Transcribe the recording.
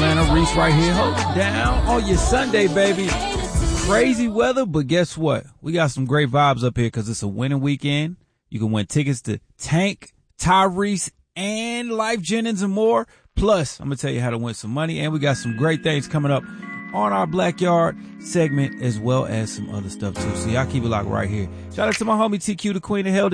Atlanta. Reese right here. Hold it down on your Sunday, baby. Crazy weather, but guess what? We got some great vibes up here because it's a winning weekend. You can win tickets to Tank, Tyrese, and Life Jennings and more. Plus, I'm going to tell you how to win some money. And we got some great things coming up on our Blackyard segment as well as some other stuff too. So y'all keep it locked right here. Shout out to my homie TQ, the Queen of Hell.